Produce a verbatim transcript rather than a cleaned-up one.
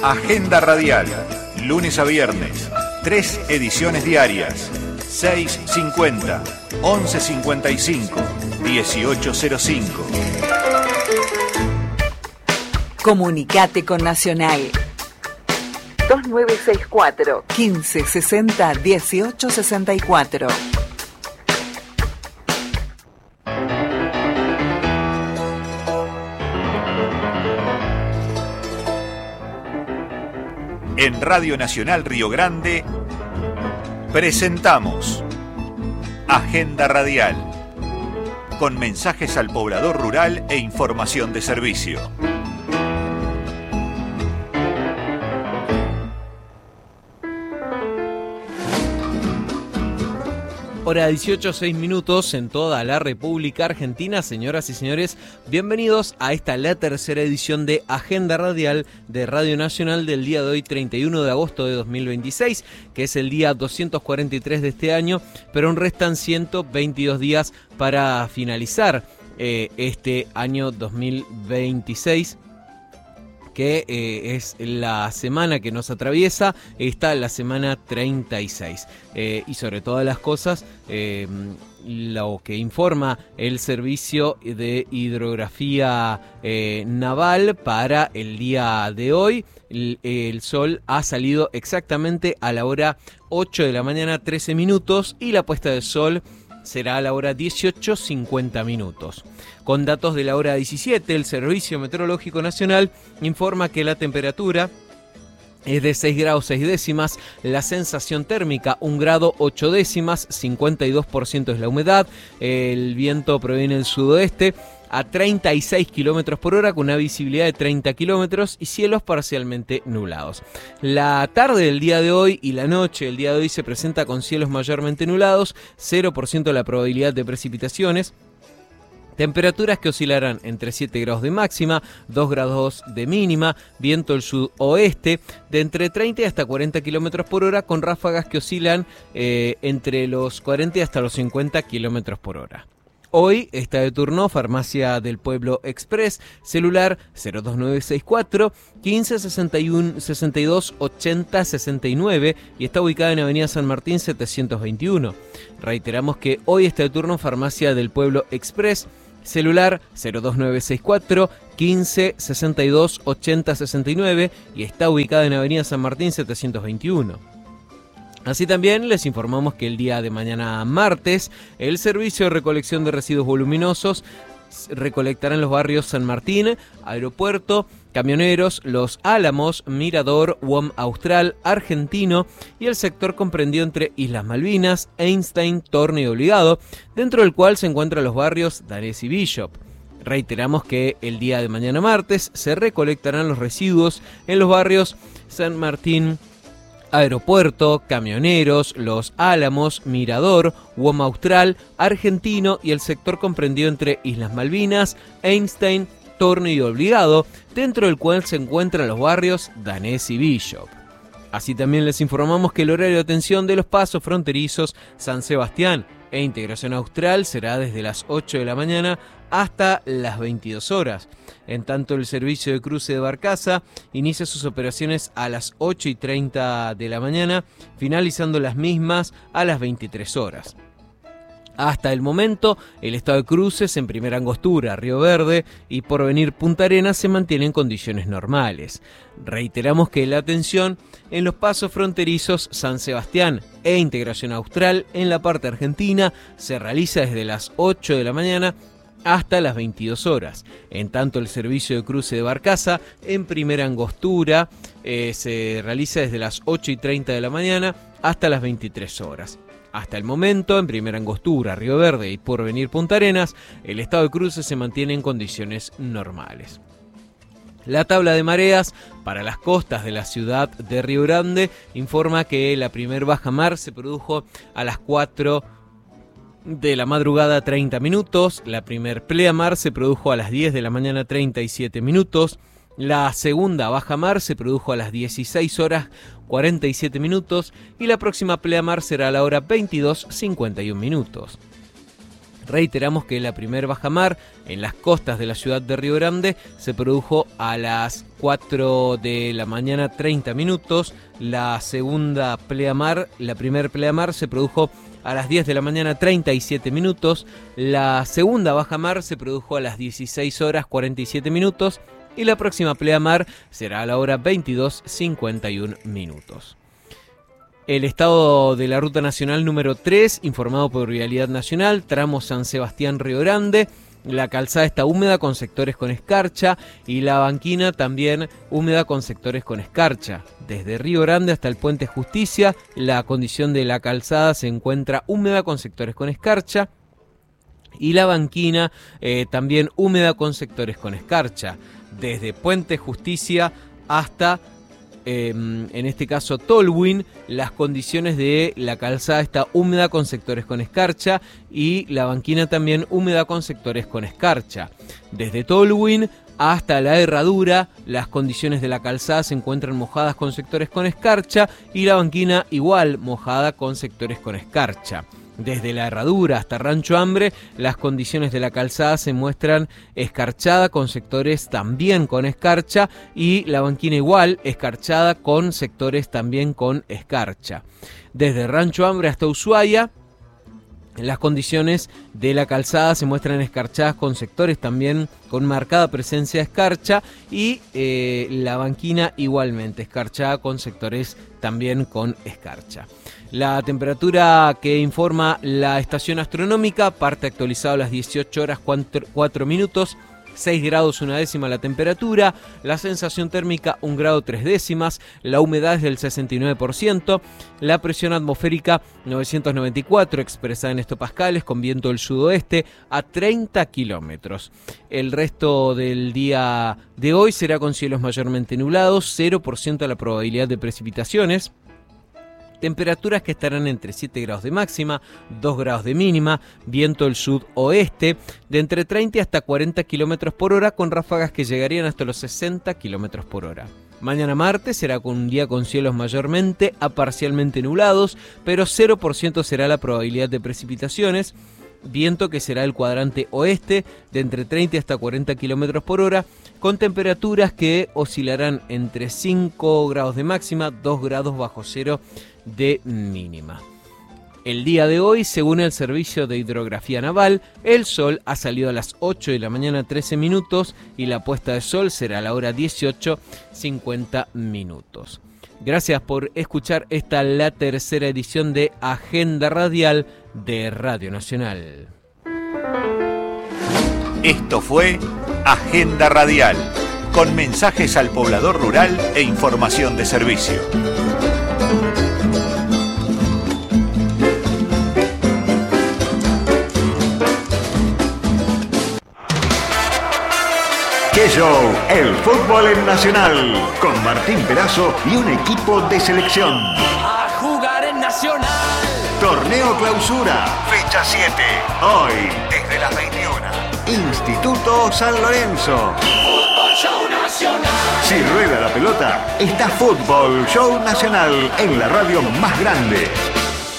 Agenda Radial, lunes a viernes, tres ediciones diarias, seis cincuenta, once cincuenta y cinco, dieciocho cero cinco. Comunicate con Nacional. dos nueve seis cuatro, quince sesenta, dieciocho sesenta y cuatro. En Radio Nacional Río Grande presentamos Agenda Radial, con mensajes al poblador rural e información de servicio. Hora dieciocho, seis minutos en toda la República Argentina. Señoras y señores, bienvenidos a esta, la tercera edición de Agenda Radial de Radio Nacional del día de hoy, treinta y uno de agosto de dos mil veintiséis, que es el día doscientos cuarenta y tres de este año, pero aún restan ciento veintidós días para finalizar eh, este año dos mil veintiséis. Que eh, es la semana que nos atraviesa, está la semana treinta y seis. Eh, y sobre todas las cosas, eh, lo que informa el Servicio de Hidrografía eh, Naval para el día de hoy, el, el sol ha salido exactamente a la hora ocho de la mañana, trece minutos, y la puesta de sol será a la hora dieciocho, cincuenta minutos. Con datos de la hora diecisiete, el Servicio Meteorológico Nacional informa que la temperatura es de seis grados seis décimas, la sensación térmica un grado ocho décimas, cincuenta y dos por ciento es la humedad, el viento proviene del sudoeste a treinta y seis kilómetros por hora con una visibilidad de treinta kilómetros y cielos parcialmente nublados. La tarde del día de hoy y la noche del día de hoy se presenta con cielos mayormente nublados, cero por ciento la probabilidad de precipitaciones. Temperaturas que oscilarán entre siete grados de máxima, dos grados de mínima, viento del sudoeste de entre treinta y hasta cuarenta kilómetros por hora, con ráfagas que oscilan eh, entre los cuarenta y hasta los cincuenta kilómetros por hora. Hoy está de turno Farmacia del Pueblo Express, celular cero dos nueve seis cuatro, quince sesenta y uno, sesenta y dos, ochenta, sesenta y nueve y está ubicada en Avenida San Martín setecientos veintiuno. Reiteramos que hoy está de turno Farmacia del Pueblo Express, celular cero dos nueve seis cuatro, quince sesenta y dos, ochenta, sesenta y nueve y está ubicada en Avenida San Martín setecientos veintiuno. Así también les informamos que el día de mañana martes el Servicio de Recolección de Residuos Voluminosos recolectará en los barrios San Martín, Aeropuerto, Camioneros, Los Álamos, Mirador, U O M Austral, Argentino y el sector comprendido entre Islas Malvinas, Einstein, Torne y Obligado, dentro del cual se encuentran los barrios Danés y Bishop. Reiteramos que el día de mañana martes se recolectarán los residuos en los barrios San Martín, Aeropuerto, Camioneros, Los Álamos, Mirador, U O M Austral, Argentino y el sector comprendido entre Islas Malvinas, Einstein, Torne y Obligado, dentro del cual se encuentran los barrios Danés y Bishop. Así también les informamos que el horario de atención de los pasos fronterizos San Sebastián e Integración Austral será desde las ocho de la mañana hasta las veintidós horas. En tanto, el servicio de cruce de barcaza inicia sus operaciones a las ocho y treinta de la mañana, finalizando las mismas a las veintitrés horas. Hasta el momento, el estado de cruces en Primera Angostura, Río Verde y Porvenir Punta Arenas se mantiene en condiciones normales. Reiteramos que la atención en los pasos fronterizos San Sebastián e Integración Austral en la parte argentina se realiza desde las ocho de la mañana hasta las veintidós horas. En tanto, el servicio de cruce de barcaza en Primera Angostura eh, se realiza desde las ocho y treinta de la mañana hasta las veintitrés horas. Hasta el momento, en Primera Angostura, Río Verde y Porvenir Punta Arenas, el estado de cruce se mantiene en condiciones normales. La tabla de mareas para las costas de la ciudad de Río Grande informa que la primer bajamar se produjo a las cuatro de la madrugada treinta minutos, la primer pleamar se produjo a las diez de la mañana treinta y siete minutos, la segunda bajamar se produjo a las dieciséis horas cuarenta y siete minutos y la próxima pleamar será a la hora veintidós cincuenta y uno minutos. Reiteramos que la primer bajamar en las costas de la ciudad de Río Grande se produjo a las cuatro de la mañana treinta minutos. La segunda pleamar, la primer pleamar se produjo a las diez de la mañana treinta y siete minutos. La segunda bajamar se produjo a las dieciséis horas cuarenta y siete minutos. Y la próxima pleamar será a la hora veintidós cincuenta y un minutos. El estado de la Ruta Nacional número tres, informado por Vialidad Nacional, tramo San Sebastián-Río Grande. La calzada está húmeda con sectores con escarcha y la banquina también húmeda con sectores con escarcha. Desde Río Grande hasta el Puente Justicia, la condición de la calzada se encuentra húmeda con sectores con escarcha y la banquina eh, también húmeda con sectores con escarcha. Desde Puente Justicia hasta Eh, en este caso Tolwyn, las condiciones de la calzada está húmeda con sectores con escarcha y la banquina también húmeda con sectores con escarcha. Desde Tolwyn hasta la Herradura, las condiciones de la calzada se encuentran mojadas con sectores con escarcha y la banquina igual mojada con sectores con escarcha. Desde la Herradura hasta Rancho Hambre, las condiciones de la calzada se muestran escarchada con sectores también con escarcha y la banquina igual escarchada con sectores también con escarcha. Desde Rancho Hambre hasta Ushuaia, las condiciones de la calzada se muestran escarchadas con sectores también con marcada presencia de escarcha y eh, la banquina igualmente escarchada con sectores también con escarcha. La temperatura que informa la estación astronómica parte actualizado a las dieciocho horas cuatro minutos. seis grados una décima la temperatura, la sensación térmica un grado tres décimas, la humedad es del sesenta y nueve por ciento, la presión atmosférica novecientos noventa y cuatro expresada en hectopascales con viento del sudoeste a treinta kilómetros. El resto del día de hoy será con cielos mayormente nublados, cero por ciento la probabilidad de precipitaciones. Temperaturas que estarán entre siete grados de máxima, dos grados de mínima, viento del sudoeste de entre treinta hasta cuarenta kilómetros por hora con ráfagas que llegarían hasta los sesenta kilómetros por hora. Mañana martes será con un día con cielos mayormente a parcialmente nublados, pero cero por ciento será la probabilidad de precipitaciones. Viento que será el cuadrante oeste de entre treinta hasta cuarenta kilómetros por hora, con temperaturas que oscilarán entre cinco grados de máxima, dos grados bajo cero de mínima. El día de hoy, según el Servicio de Hidrografía Naval, el sol ha salido a las ocho de la mañana trece minutos y la puesta de sol será a la hora dieciocho cincuenta minutos. Gracias por escuchar esta la tercera edición de Agenda Radial de Radio Nacional. Esto fue Agenda Radial, con mensajes al poblador rural e información de servicio. ¡Qué show! El fútbol en Nacional, con Martín Perazo y un equipo de selección. A jugar en Nacional. Torneo Clausura, fecha siete. Hoy, desde las veintiuna. Instituto San Lorenzo. Fútbol Show Nacional. Si rueda la pelota, está Fútbol Show Nacional en la radio más grande.